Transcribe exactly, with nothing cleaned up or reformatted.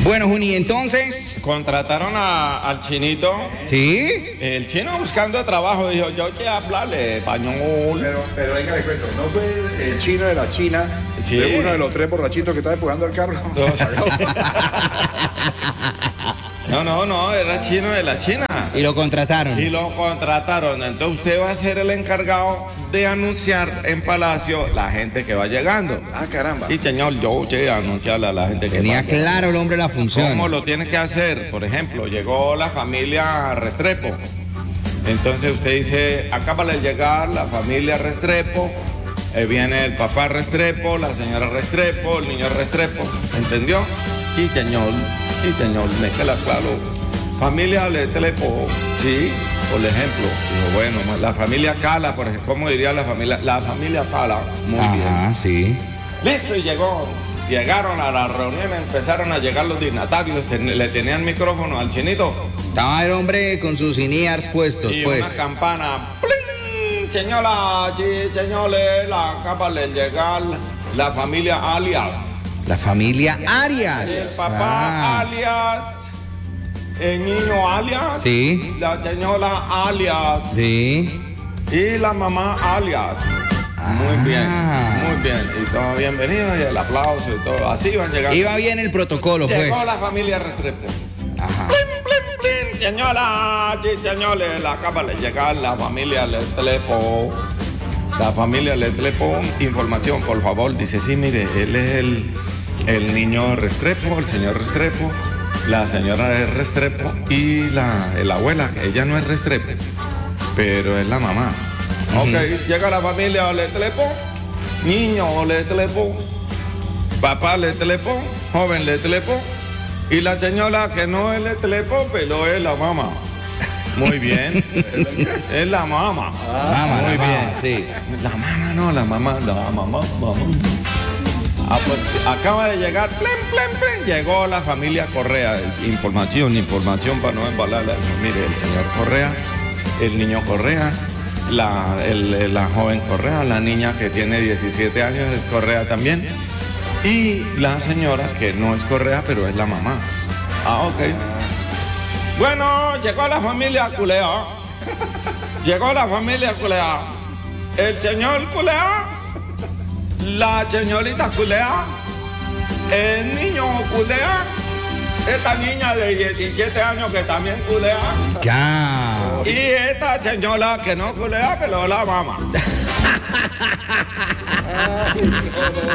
Bueno, Juni, entonces... Contrataron a, al chinito. ¿Sí? El chino buscando trabajo dijo, yo quiero hablarle español. Pero, pero venga, le cuento, ¿no fue el chino de la China, sí, de uno de los tres borrachitos que estaba empujando el carro? No, no, no, era chino de la China. Y lo contrataron. Y lo contrataron. Entonces usted va a ser el encargado de anunciar en Palacio la gente que va llegando. Ah, caramba. Sí, señor, yo voy a anunciarle a la gente que Tenía va claro el hombre la función. ¿Cómo lo tiene que hacer? Por ejemplo, llegó la familia Restrepo. Entonces usted dice, acaba de llegar la familia Restrepo. Eh, viene el papá Restrepo, la señora Restrepo, el niño Restrepo. ¿Entendió? Sí, señor. Sí, señor, me queda claro. Familia Letlepo, sí, por ejemplo. Digo, bueno, la familia Cala, por ejemplo, ¿cómo diría la familia? La familia Cala, muy Ajá, bien. sí. Listo, y llegó. Llegaron a la reunión, empezaron a llegar los dignatarios, ten, le tenían micrófono al chinito. Estaba el hombre con sus in-ears puestos, y pues. una campana. ¡Pling! Señora, sí, señores, la acaba de llegar la familia Alias. La familia Arias. El papá Ah. Alias, el niño Alias, Sí. la señora Alias Sí. y la mamá Alias. Muy bien, muy bien. Y todo bienvenido y el aplauso y todo. Así iban llegando. Iba bien el protocolo, pues. Llegó la familia Restrepo. Ajá. ¡Plim, plim, plim! Señora, sí, señores, la acaba de llegar la familia Letlepo. La familia Letlepo, información, por favor. Dice, sí, mire, él es el, el niño Restrepo, el señor Restrepo, la señora es Restrepo y la, la abuela, ella no es Restrepo, pero es la mamá. Uh-huh. Ok, llega la familia Letlepo, niño Letlepo, papá Letlepo, joven Letlepo, y la señora que no es Letlepo, pero es la mamá. Muy bien. Es la mamá. Ah, mamá, muy la bien, mamá. sí. La mamá no, la mamá, la mamá, mamá. Ah, pues, acaba de llegar, plen, plen, plen, llegó la familia Correa. Información, información para no embalarla. Mire, el señor Correa, el niño Correa, la, el, la joven Correa, la niña que tiene diecisiete años es Correa también. Y la señora que no es Correa, pero es la mamá. Ah, ok. Bueno, llegó la familia Culea. Llegó la familia Culea. El señor Culea, la señorita Culea, el niño Culea, esta niña de diecisiete años que también culea. Ya. Y esta señora que no culea, pero la mamá.